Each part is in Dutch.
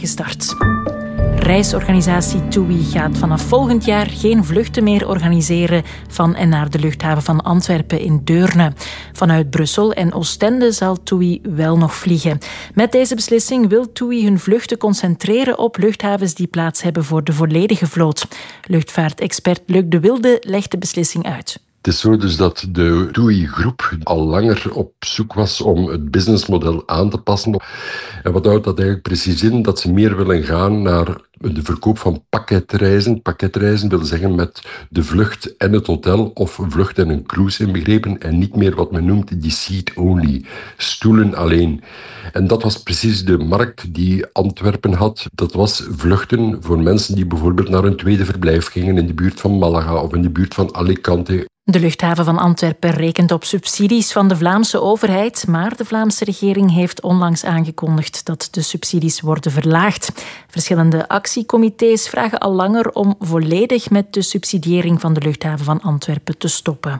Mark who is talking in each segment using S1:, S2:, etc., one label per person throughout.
S1: gestart. Reisorganisatie TUI gaat vanaf volgend jaar geen vluchten meer organiseren van en naar de luchthaven van Antwerpen in Deurne. Vanuit Brussel en Oostende zal TUI wel nog vliegen. Met deze beslissing wil TUI hun vluchten concentreren op luchthavens die plaats hebben voor de volledige vloot. Luchtvaartexpert Luc de Wilde legt de beslissing uit.
S2: Het is zo dus dat de TUI-groep al langer op zoek was om het businessmodel aan te passen. En wat houdt dat eigenlijk precies in? Dat ze meer willen gaan naar de verkoop van pakketreizen. Pakketreizen wil zeggen met de vlucht en het hotel of vlucht en een cruise inbegrepen en niet meer wat men noemt die seat-only, stoelen alleen. En dat was precies de markt die Antwerpen had. Dat was vluchten voor mensen die bijvoorbeeld naar een tweede verblijf gingen in de buurt van Malaga of in de buurt van Alicante.
S1: De luchthaven van Antwerpen rekent op subsidies van de Vlaamse overheid, maar de Vlaamse regering heeft onlangs aangekondigd dat de subsidies worden verlaagd. Verschillende actiecomité's vragen al langer om volledig met de subsidiëring van de luchthaven van Antwerpen te stoppen.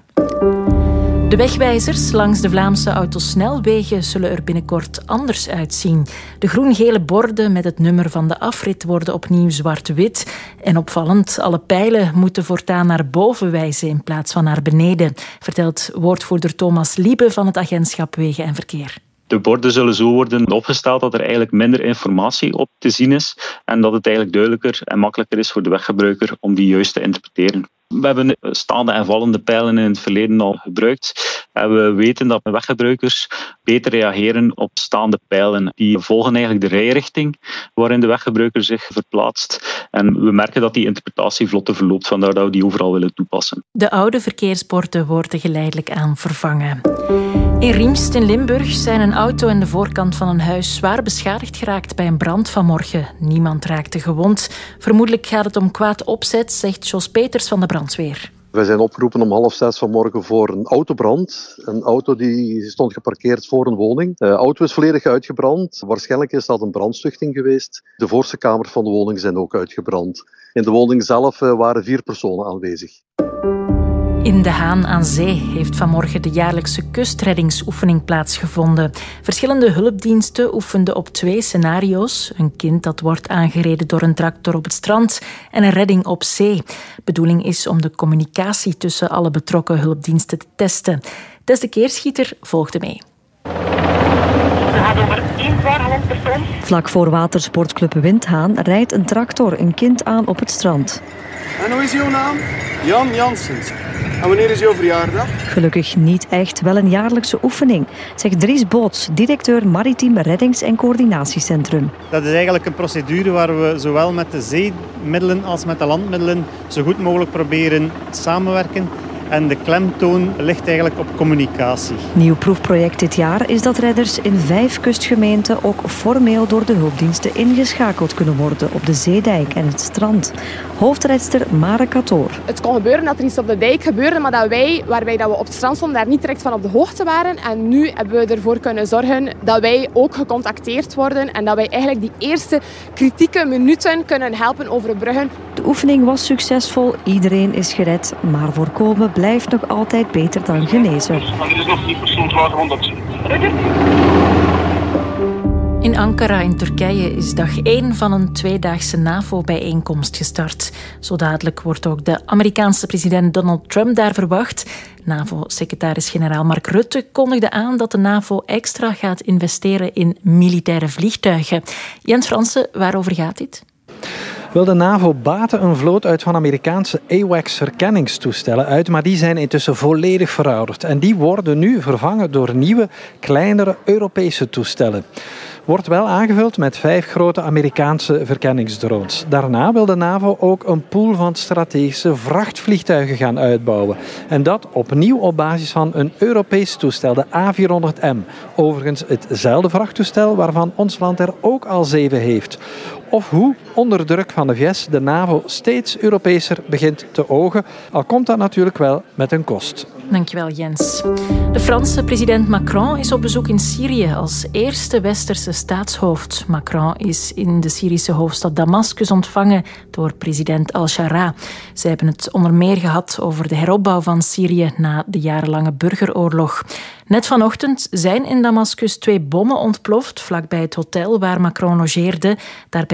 S1: De wegwijzers langs de Vlaamse autosnelwegen zullen er binnenkort anders uitzien. De groen-gele borden met het nummer van de afrit worden opnieuw zwart-wit. En opvallend, alle pijlen moeten voortaan naar boven wijzen in plaats van naar beneden, vertelt woordvoerder Thomas Liebe van het agentschap Wegen en Verkeer.
S3: De borden zullen zo worden opgesteld dat er eigenlijk minder informatie op te zien is en dat het eigenlijk duidelijker en makkelijker is voor de weggebruiker om die juist te interpreteren. We hebben staande en vallende pijlen in het verleden al gebruikt. En we weten dat weggebruikers beter reageren op staande pijlen. Die volgen eigenlijk de rijrichting waarin de weggebruiker zich verplaatst. En we merken dat die interpretatie vlotter verloopt, vandaar dat we die overal willen toepassen.
S1: De oude verkeersborden worden geleidelijk aan vervangen. In Riemst in Limburg zijn een auto en de voorkant van een huis zwaar beschadigd geraakt bij een brand vanmorgen. Niemand raakte gewond. Vermoedelijk gaat het om kwaad opzet, zegt Jos Peters van de brandweer.
S4: Wij zijn opgeroepen om 5:30 vanmorgen voor een autobrand. Een auto die stond geparkeerd voor een woning. De auto is volledig uitgebrand. Waarschijnlijk is dat een brandstichting geweest. De voorste kamers van de woning zijn ook uitgebrand. In de woning zelf waren 4 personen aanwezig.
S1: In De Haan aan Zee heeft vanmorgen de jaarlijkse kustreddingsoefening plaatsgevonden. Verschillende hulpdiensten oefenden op 2 scenario's. Een kind dat wordt aangereden door een tractor op het strand en een redding op zee. Bedoeling is om de communicatie tussen alle betrokken hulpdiensten te testen. Tess de Keerschieter volgde mee.
S5: We gaan over 1 zwaargewond persoon.
S6: Vlak voor watersportclub Windhaan rijdt een tractor een kind aan op het strand.
S7: En hoe is jouw naam? Jan Janssens. En wanneer is jouw verjaardag?
S6: Gelukkig niet echt, wel een jaarlijkse oefening, zegt Dries Boots, directeur Maritiem Reddings- en Coördinatiecentrum.
S8: Dat is eigenlijk een procedure waar we zowel met de zeemiddelen als met de landmiddelen zo goed mogelijk proberen samenwerken. En de klemtoon ligt eigenlijk op communicatie.
S6: Nieuw proefproject dit jaar is dat redders in 5 kustgemeenten ook formeel door de hulpdiensten ingeschakeld kunnen worden op de zeedijk en het strand. Hoofdredster Mare Katoor.
S9: Het kon gebeuren dat er iets op de dijk gebeurde, maar dat waarbij we op het strand stonden, daar niet direct van op de hoogte waren. En nu hebben we ervoor kunnen zorgen dat wij ook gecontacteerd worden en dat wij eigenlijk die eerste kritieke minuten kunnen helpen overbruggen.
S6: De oefening was succesvol, iedereen is gered, maar voorkomen blijft nog altijd beter dan genezen.
S5: Er is nog 10 persoon zwaargewond op zee.
S1: In Ankara in Turkije is dag 1 van een 2-daagse NAVO-bijeenkomst gestart. Zo dadelijk wordt ook de Amerikaanse president Donald Trump daar verwacht. NAVO-secretaris-generaal Mark Rutte kondigde aan dat de NAVO extra gaat investeren in militaire vliegtuigen. Jens Fransen, waarover gaat dit?
S10: Wel, de NAVO baatte een vloot uit van Amerikaanse AWACS-herkenningstoestellen uit, maar die zijn intussen volledig verouderd. En die worden nu vervangen door nieuwe, kleinere Europese toestellen. Wordt wel aangevuld met 5 grote Amerikaanse verkenningsdrones. Daarna wil de NAVO ook een pool van strategische vrachtvliegtuigen gaan uitbouwen. En dat opnieuw op basis van een Europees toestel, de A400M. Overigens hetzelfde vrachttoestel waarvan ons land er ook al 7 heeft. Of hoe onder druk van de VS de NAVO steeds Europeeser begint te ogen, al komt dat natuurlijk wel met een kost.
S1: Dankjewel, Jens. De Franse president Macron is op bezoek in Syrië als eerste westerse staatshoofd. Macron is in de Syrische hoofdstad Damascus ontvangen door president al-Shara. Ze hebben het onder meer gehad over de heropbouw van Syrië na de jarenlange burgeroorlog. Net vanochtend zijn in Damascus 2 bommen ontploft vlakbij het hotel waar Macron logeerde. Daarbij